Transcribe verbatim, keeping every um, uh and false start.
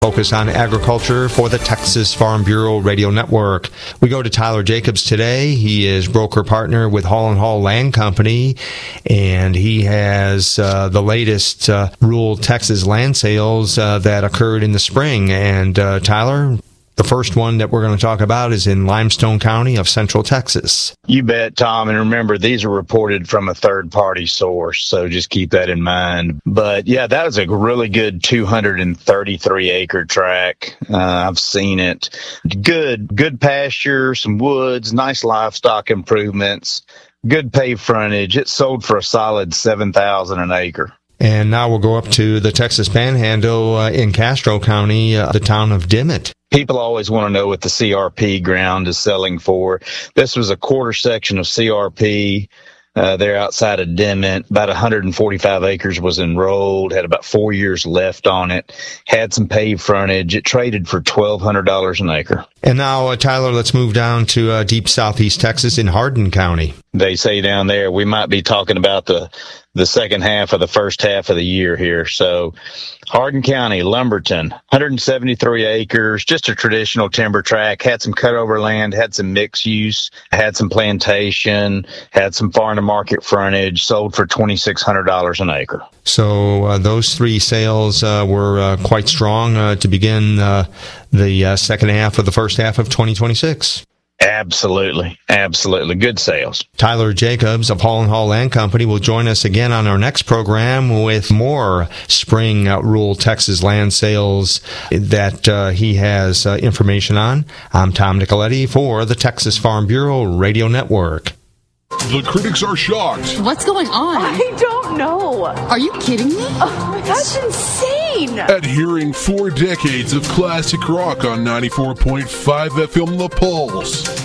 Focus on agriculture for the Texas Farm Bureau Radio Network. We go to Tyler Jacobs today. He is broker partner with Hall and Hall Land Company, and he has uh, the latest uh, rural Texas land sales uh, that occurred in the spring. And uh, Tyler, the first one that we're going to talk about is in Limestone County of Central Texas. You bet, Tom. And remember, these are reported from a third-party source, so just keep that in mind. But, yeah, that was a really good two hundred thirty-three acre tract. Uh, I've seen it. Good, good pasture, some woods, nice livestock improvements, good paved frontage. It sold for a solid seven thousand dollars an acre. And now we'll go up to the Texas Panhandle uh, in Castro County, uh, the town of Dimmitt. People always want to know what the C R P ground is selling for. This was a quarter section of C R P. Uh, there outside of Dimmitt. About one hundred forty-five acres was enrolled, had about four years left on it, had some paved frontage. It traded for twelve hundred dollars an acre. And now, uh, Tyler, let's move down to uh, deep southeast Texas in Hardin County. They say down there we might be talking about the the second half of the first half of the year here. So Hardin County, Lumberton, one hundred seventy-three acres, just a traditional timber tract, had some cutover land, had some mixed use, had some plantation, had some farm to market frontage, sold for twenty-six hundred dollars an acre. So uh, those three sales uh, were uh, quite strong uh, to begin uh, the uh, second half of the first half of twenty twenty-six. Absolutely. Absolutely. Good sales. Tyler Jacobs of Hall and Hall Land Company will join us again on our next program with more spring uh, rural Texas land sales that uh, he has uh, information on. I'm Tom Nicoletti for the Texas Farm Bureau Radio Network. The critics are shocked. What's going on? I don't know. Are you kidding me? Oh, that's insane. At hearing four decades of classic rock on ninety-four point five F M The Pulse.